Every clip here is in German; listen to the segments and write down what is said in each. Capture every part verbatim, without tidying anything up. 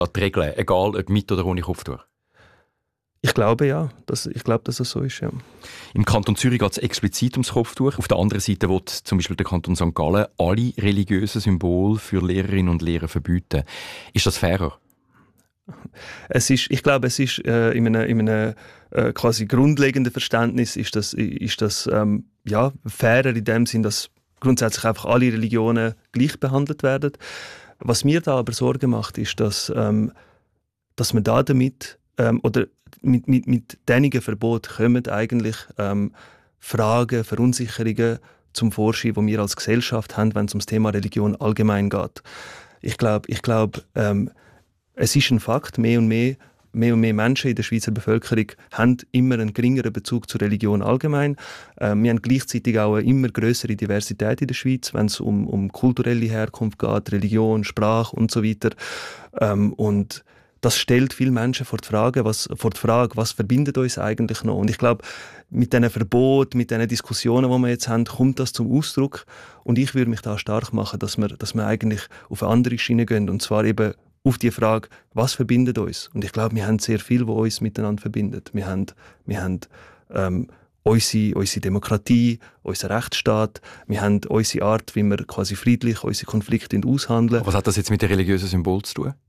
an die Regeln, egal ob mit oder ohne Kopftuch? Ich glaube ja, das, ich glaube, dass es so ist, ja. Im Kanton Zürich geht es explizit ums Kopftuch. Auf der anderen Seite will zum Beispiel der Kanton Sankt Gallen alle religiösen Symbole für Lehrerinnen und Lehrer verbieten. Ist das fairer? Es ist, ich glaube, es ist äh, in einem, in einem äh, quasi grundlegenden Verständnis ist das, ist das ähm, ja, fairer in dem Sinn, dass grundsätzlich einfach alle Religionen gleich behandelt werden. Was mir da aber Sorgen macht, ist, dass, ähm, dass man da damit ähm, oder mit, mit, mit diesen Verboten kommen eigentlich ähm, Fragen, Verunsicherungen zum Vorschein, die wir als Gesellschaft haben, wenn es ums Thema Religion allgemein geht. Ich glaube, ich glaub, ähm, es ist ein Fakt, mehr und mehr, mehr und mehr Menschen in der Schweizer Bevölkerung haben immer einen geringeren Bezug zur Religion allgemein. Ähm, wir haben gleichzeitig auch eine immer größere Diversität in der Schweiz, wenn es um, um kulturelle Herkunft geht, Religion, Sprache und so weiter. Ähm, und das stellt viele Menschen vor die Frage, was, vor die Frage, was verbindet uns eigentlich noch? Und ich glaube, mit diesen Verboten, mit diesen Diskussionen, die wir jetzt haben, kommt das zum Ausdruck. Und ich würde mich da stark machen, dass wir, dass wir eigentlich auf eine andere Schiene gehen. Und zwar eben auf die Frage, was verbindet uns? Und ich glaube, wir haben sehr viel, was uns miteinander verbindet. Wir haben, wir haben ähm, unsere, unsere Demokratie, unseren Rechtsstaat, wir haben unsere Art, wie wir quasi friedlich unsere Konflikte aushandeln. Was hat das jetzt mit den religiösen Symbolen zu tun?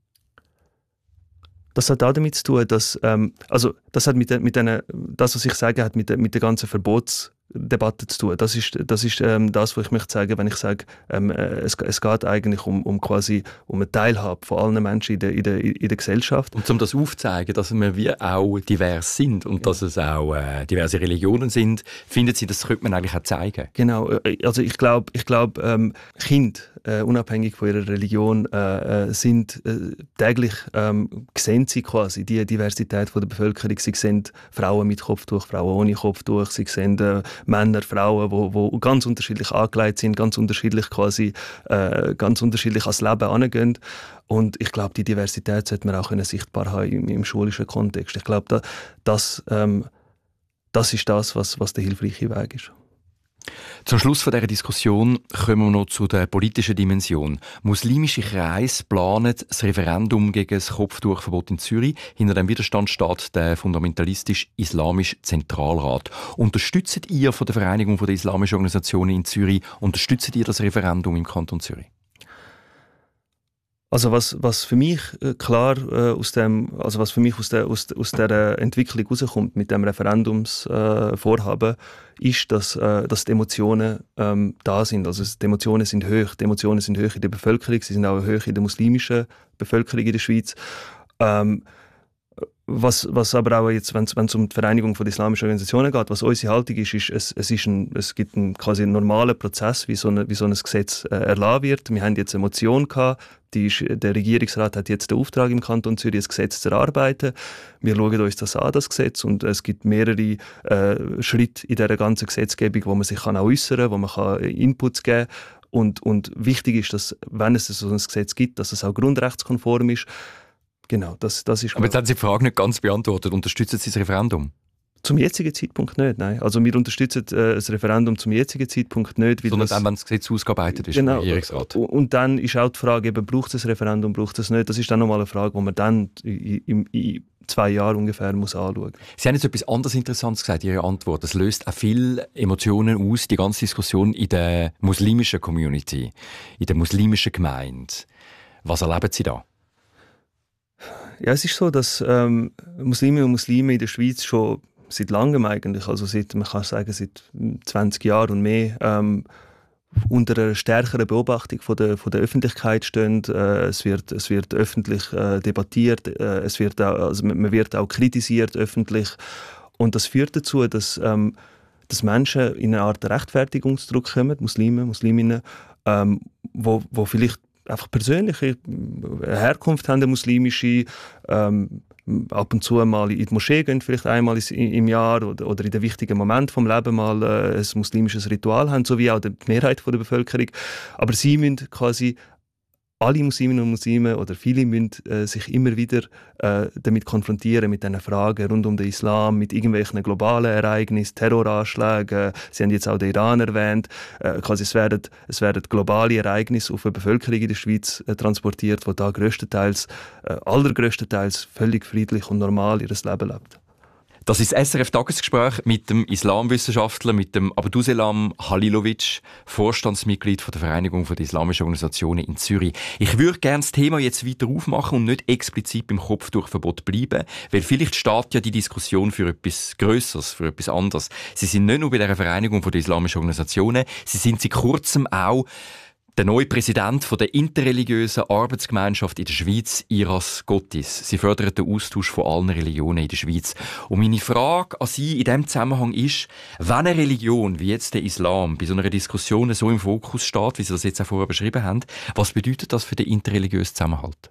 Das hat auch damit zu tun, dass, ähm, also das hat mit, der, mit einer, das, was ich sage, hat mit der, mit der ganzen Verbotsdebatte zu tun. Das ist, das ist ähm, das, was ich möchte sagen, wenn ich sage, ähm, äh, es, es geht eigentlich um, um quasi um eine Teilhabe von allen Menschen in der, in der, in der Gesellschaft. Und um das aufzuzeigen, dass wir wie auch divers sind und ja. dass es auch äh, diverse Religionen sind, finden Sie, das könnte man eigentlich auch zeigen? Genau, also ich glaube, ich glaub, ähm, Kinder, äh, unabhängig von ihrer Religion, äh, äh, sind äh, täglich ähm, sehen sie quasi die Diversität von der Bevölkerung. Sie sehen Frauen mit Kopftuch, Frauen ohne Kopftuch, sie sehen äh, Männer, Frauen, wo, wo ganz unterschiedlich angelegt sind, ganz unterschiedlich quasi, äh, ganz unterschiedlich ans Leben angehen. Und ich glaube, die Diversität sollte man auch können sichtbar haben im, im schulischen Kontext. Ich glaube, da, das, ähm, das ist das, was, was der hilfreiche Weg ist. Zum Schluss von dieser Diskussion kommen wir noch zu der politischen Dimension. Muslimische Kreise planen das Referendum gegen das Kopftuchverbot in Zürich. Hinter dem Widerstand steht der fundamentalistisch-islamische Zentralrat. Unterstützt ihr von der Vereinigung der islamischen Organisationen in Zürich, unterstützt ihr das Referendum im Kanton Zürich? Also was, was für mich äh, klar äh, aus dem, also was für mich aus der, aus, aus der Entwicklung rauskommt mit dem Referendumsvorhaben, äh, ist, dass, äh, dass die Emotionen ähm, da sind. Also die Emotionen sind hoch. Die Emotionen sind hoch in der Bevölkerung, sie sind auch hoch in der muslimischen Bevölkerung in der Schweiz. Ähm, Was, was aber auch jetzt, wenn es um die Vereinigung von islamischen Organisationen geht, was unsere Haltung ist, ist, es, es, ist ein, es gibt einen quasi einen normalen Prozess, wie so, eine, wie so ein Gesetz äh, erlassen wird. Wir haben jetzt eine Motion gehabt, die ist, der Regierungsrat hat jetzt den Auftrag im Kanton Zürich, das Gesetz zu erarbeiten. Wir schauen uns das an, das Gesetz, und es gibt mehrere äh, Schritte in dieser ganzen Gesetzgebung, wo man sich kann auch äußern kann, wo man kann Inputs geben kann. Und, und wichtig ist, dass, wenn es so ein Gesetz gibt, dass es auch grundrechtskonform ist. Genau, das, das ist. Aber jetzt haben Sie die Frage nicht ganz beantwortet. Unterstützen Sie das Referendum? Zum jetzigen Zeitpunkt nicht, nein. Also wir unterstützen äh, das Referendum zum jetzigen Zeitpunkt nicht. Sondern dann, wenn das Gesetz ausgearbeitet ist, genau, vom Regierungsrat. Und dann ist auch die Frage, eben, braucht es ein Referendum, braucht es nicht? Das ist dann nochmal eine Frage, die man dann in, in, in zwei Jahren ungefähr muss anschauen muss. Sie haben jetzt etwas anderes Interessantes gesagt, Ihre Antwort. Das löst auch viele Emotionen aus, die ganze Diskussion in der muslimischen Community, in der muslimischen Gemeinde. Was erleben Sie da? Ja, es ist so, dass ähm, Muslime und Muslime in der Schweiz schon seit langem eigentlich, also seit, man kann sagen, seit zwanzig Jahren und mehr, ähm, unter einer stärkeren Beobachtung von der, von der Öffentlichkeit stehen. Äh, es, wird, es wird öffentlich äh, debattiert, äh, es wird auch, also man wird auch kritisiert öffentlich. Und das führt dazu, dass, ähm, dass Menschen in eine Art Rechtfertigungsdruck kommen, Muslime, Musliminnen, ähm, wo, wo vielleicht einfach persönliche Herkunft haben, eine muslimische, ähm, ab und zu mal in die Moschee gehen, vielleicht einmal im Jahr oder, oder in den wichtigen Momenten vom Leben mal äh, ein muslimisches Ritual haben, so wie auch die Mehrheit von der Bevölkerung. Aber sie müssen quasi alle Musliminnen und Muslime oder viele müssen äh, sich immer wieder äh, damit konfrontieren, mit diesen Fragen rund um den Islam, mit irgendwelchen globalen Ereignissen, Terroranschlägen. Sie haben jetzt auch den Iran erwähnt. Äh, quasi es, werden, es werden globale Ereignisse auf eine Bevölkerung in der Schweiz äh, transportiert, die da grösstenteils, äh, allergrösstenteils völlig friedlich und normal ihr Leben lebt. Das ist das S R F-Tagesgespräch mit dem Islamwissenschaftler, mit dem Abduselam Halilovic, Vorstandsmitglied von der Vereinigung der islamischen Organisationen in Zürich. Ich würde gerne das Thema jetzt weiter aufmachen und nicht explizit beim Kopftuchverbot bleiben, weil vielleicht steht ja die Diskussion für etwas Grösseres, für etwas anderes. Sie sind nicht nur bei der Vereinigung der islamischen Organisationen, sie sind seit kurzem auch der neue Präsident der interreligiösen Arbeitsgemeinschaft in der Schweiz, Iras Gottis. Sie fördern den Austausch von allen Religionen in der Schweiz. Und meine Frage an Sie in diesem Zusammenhang ist, wenn eine Religion wie jetzt der Islam bei so einer Diskussion so im Fokus steht, wie Sie das jetzt auch vorher beschrieben haben, was bedeutet das für den interreligiösen Zusammenhalt?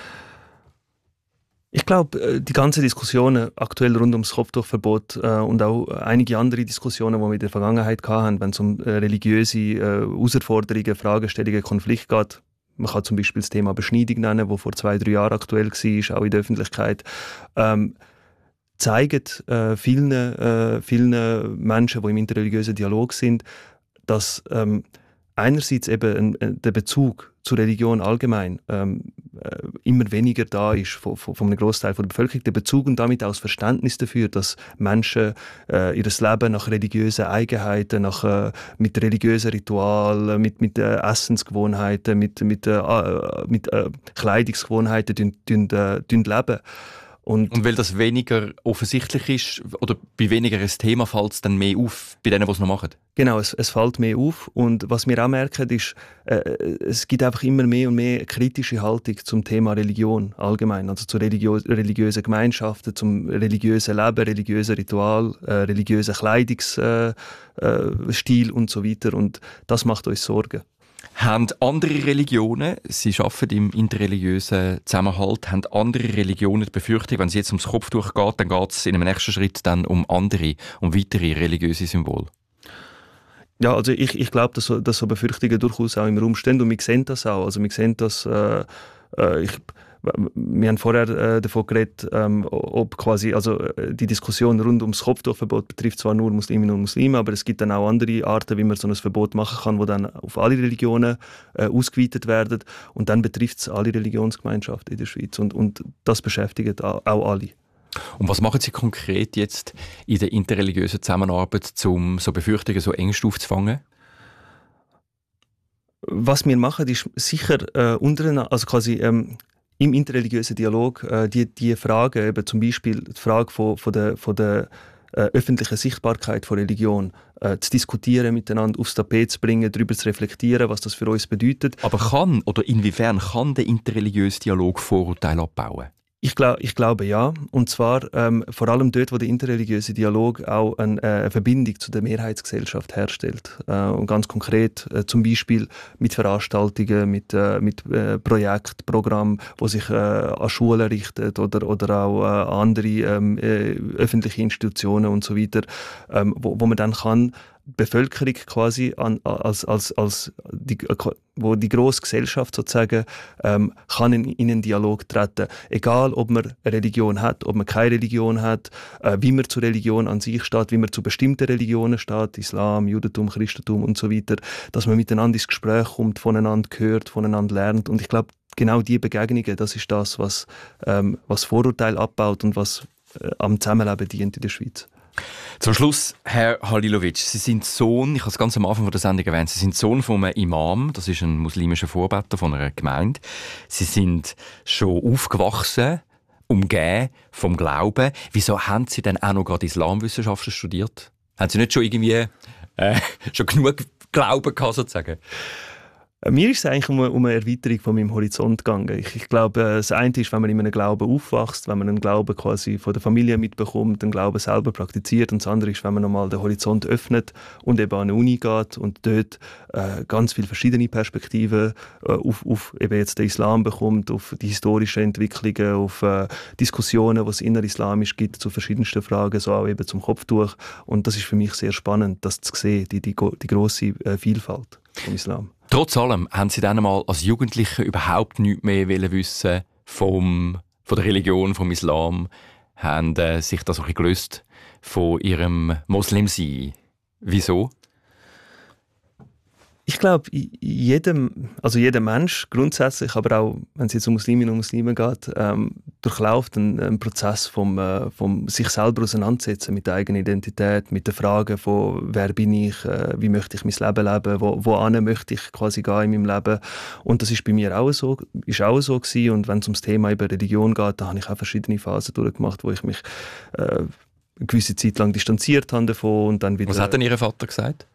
Ich glaube, die ganze Diskussion aktuell rund ums Kopftuchverbot äh, und auch einige andere Diskussionen, die wir in der Vergangenheit hatten, wenn es um äh, religiöse äh, Herausforderungen, Fragestellungen, Konflikte geht. Man kann zum Beispiel das Thema Beschneidung nennen, das vor zwei, drei Jahren aktuell war, auch in der Öffentlichkeit. Ähm, zeigen äh, vielen, äh, vielen Menschen, die im interreligiösen Dialog sind, dass ähm, einerseits eben ein, der Bezug zur Religion allgemein ähm, äh, immer weniger da ist von, von, von einem Großteil der Bevölkerung. Der Bezug und damit auch das Verständnis dafür, dass Menschen äh, ihr Leben nach religiösen Eigenheiten, nach, äh, mit religiösen Ritualen, mit, mit äh, Essensgewohnheiten, mit, mit, äh, mit äh, Kleidungsgewohnheiten dün, dün, äh, dün leben. Und, und weil das weniger offensichtlich ist, oder bei weniger ein Thema fällt es dann mehr auf, bei denen, die es noch machen? Genau, es, es fällt mehr auf. Und was wir auch merken, ist, äh, es gibt einfach immer mehr und mehr kritische Haltung zum Thema Religion allgemein. Also zu religio- religiösen Gemeinschaften, zum religiösen Leben, religiösen Ritual, äh, religiösen Kleidungsstil äh, äh, und so weiter. Und das macht uns Sorgen. Haben andere Religionen, Sie arbeiten im interreligiösen Zusammenhalt, haben andere Religionen die Befürchtung, wenn es jetzt ums Kopftuch geht, dann geht es in einem nächsten Schritt dann um andere, um weitere religiöse Symbole? Ja, also ich, ich glaube, dass, so, dass so Befürchtungen durchaus auch im Raum stehen und wir sehen das auch. Also wir sehen das, äh, äh, ich, wir haben vorher äh, davon geredet, ähm, ob quasi, also die Diskussion rund ums Kopftuchverbot betrifft zwar nur Musliminnen und Muslime, aber es gibt dann auch andere Arten, wie man so ein Verbot machen kann, wo dann auf alle Religionen äh, ausgeweitet werden und dann betrifft es alle Religionsgemeinschaften in der Schweiz und, und das beschäftigt auch, auch alle. Und was machen Sie konkret jetzt in der interreligiösen Zusammenarbeit, um so Befürchtungen, so Ängste aufzufangen? Was wir machen, ist sicher äh, untereinander, also quasi ähm, im interreligiösen Dialog äh, die, die Frage, eben zum Beispiel die Frage von, von der, von der äh, öffentlichen Sichtbarkeit von Religion, äh, zu diskutieren miteinander, aufs Tapet zu bringen, darüber zu reflektieren, was das für uns bedeutet. Aber kann oder inwiefern kann der interreligiöse Dialog Vorurteile abbauen? Ich, glaub, ich glaube ja. Und zwar ähm, vor allem dort, wo der interreligiöse Dialog auch ein, äh, eine Verbindung zu der Mehrheitsgesellschaft herstellt. Äh, und ganz konkret äh, zum Beispiel mit Veranstaltungen, mit, äh, mit äh, Projekten, Programmen, die sich äh, an Schulen richten oder, oder auch äh, an andere ähm, äh, öffentliche Institutionen und so weiter, ähm, wo, wo man dann kann die Bevölkerung quasi an, als, als, als die, wo die grosse Gesellschaft sozusagen ähm, kann in, in einen Dialog treten. Egal, ob man eine Religion hat, ob man keine Religion hat, äh, wie man zur Religion an sich steht, wie man zu bestimmten Religionen steht, Islam, Judentum, Christentum und so weiter, dass man miteinander ins Gespräch kommt, voneinander hört, voneinander lernt. Und ich glaube, genau diese Begegnungen, das ist das, was, ähm, was Vorurteile abbaut und was äh, am Zusammenleben dient in der Schweiz. Zum Schluss, Herr Halilovic, Sie sind Sohn, ich habe es ganz am Anfang der Sendung erwähnt, Sie sind Sohn von einem Imam, das ist ein muslimischer Vorbeter von einer Gemeinde. Sie sind schon aufgewachsen, umgeben vom Glauben. Wieso haben Sie denn auch noch gerade Islamwissenschaften studiert? Haben Sie nicht schon irgendwie äh, schon genug Glauben gehabt, sozusagen? Mir ist es eigentlich um eine, um eine Erweiterung von meinem Horizont gegangen. Ich, ich glaube, das eine ist, wenn man in einem Glauben aufwächst, wenn man einen Glauben quasi von der Familie mitbekommt, den Glauben selber praktiziert. Und das andere ist, wenn man nochmal den Horizont öffnet und eben an eine Uni geht und dort äh, ganz viele verschiedene Perspektiven äh, auf, auf eben jetzt den Islam bekommt, auf die historischen Entwicklungen, auf äh, Diskussionen, die es innerislamisch gibt zu verschiedensten Fragen, so auch eben zum Kopftuch. Und das ist für mich sehr spannend, das zu sehen, die, die, die grosse äh, Vielfalt vom Islam. Trotz allem haben Sie dann mal als Jugendliche überhaupt nichts mehr wissen vom, von der Religion, vom Islam, haben äh, sich das auch ein bisschen gelöst von Ihrem Moslemsein. Wieso? Ich glaube, jedem, also jeder Mensch grundsätzlich, aber auch wenn es jetzt um Musliminnen und Muslime geht, ähm, durchläuft einen, einen Prozess vom, äh, vom sich selber auseinandersetzen mit der eigenen Identität, mit der Frage von wer bin ich, äh, wie möchte ich mein Leben leben, wo, wohin möchte ich quasi gehen in meinem Leben. Und das ist bei mir auch so, ist auch so gewesen. Und wenn es ums Thema über Religion geht, da habe ich auch verschiedene Phasen durchgemacht, wo ich mich äh, eine gewisse Zeit lang distanziert habe davon und dann wieder. Was hat denn Ihr Vater gesagt?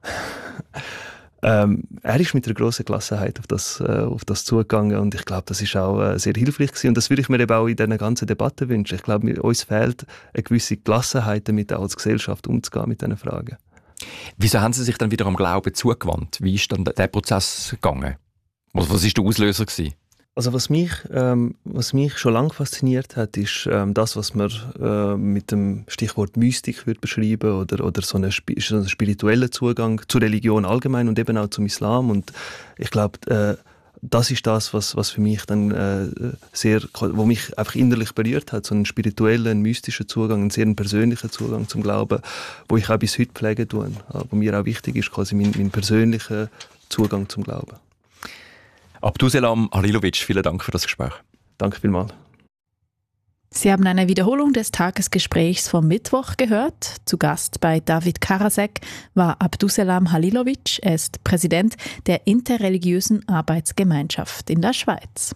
Ähm, er ist mit einer grossen Gelassenheit auf das, äh, auf das zugegangen und ich glaube, das ist auch äh, sehr hilfreich gewesen. Und das würde ich mir eben auch in dieser ganzen Debatte wünschen. Ich glaube, uns fehlt eine gewisse Gelassenheit, damit auch als Gesellschaft umzugehen mit diesen Fragen. Wieso haben Sie sich dann wieder am Glauben zugewandt? Wie ist dann der Prozess gegangen? Was war der Auslöser gewesen? Also was mich, ähm, was mich schon lange fasziniert hat, ist ähm, das, was man äh, mit dem Stichwort Mystik wird beschreiben oder, oder so einen Sp- so einen spirituellen Zugang zur Religion allgemein und eben auch zum Islam. Und ich glaube, äh, das ist das, was, was für mich dann äh, sehr, wo mich einfach innerlich berührt hat, so einen spirituellen, mystischen Zugang, einen sehr persönlichen Zugang zum Glauben, wo ich auch bis heute pflegen tue, wo mir auch wichtig ist, quasi mein, mein persönlicher Zugang zum Glauben. Abduselam Halilovic, vielen Dank für das Gespräch. Danke vielmals. Sie haben eine Wiederholung des Tagesgesprächs vom Mittwoch gehört. Zu Gast bei David Karasek war Abduselam Halilovic. Er ist Präsident der interreligiösen Arbeitsgemeinschaft in der Schweiz.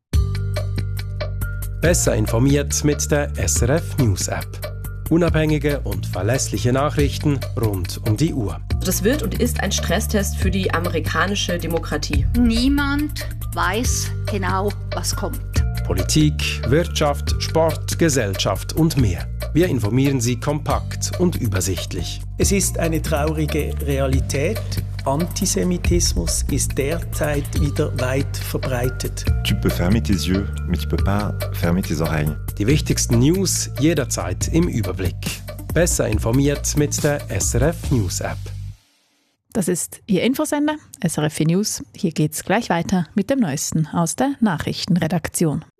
Besser informiert mit der S R F News App. Unabhängige und verlässliche Nachrichten rund um die Uhr. Das wird und ist ein Stresstest für die amerikanische Demokratie. Niemand weiß genau, was kommt. Politik, Wirtschaft, Sport, Gesellschaft und mehr. Wir informieren Sie kompakt und übersichtlich. Es ist eine traurige Realität. Antisemitismus ist derzeit wieder weit verbreitet. Tu peux fermer tes yeux, mais tu peux pas fermer tes oreilles. Die wichtigsten News jederzeit im Überblick. Besser informiert mit der S R F News App. Das ist Ihr Infosender, S R F News. Hier geht's gleich weiter mit dem Neuesten aus der Nachrichtenredaktion.